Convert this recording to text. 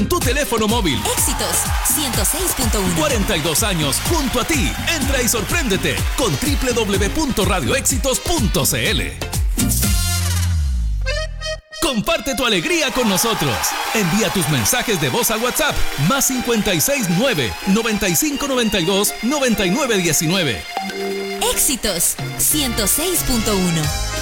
tu teléfono móvil. Éxitos 106.1. 42 años junto a ti. Entra y sorpréndete con www.radioéxitos.cl. Comparte tu alegría con nosotros. Envía tus mensajes de voz al WhatsApp +569 9592 9919. Éxitos 106.1.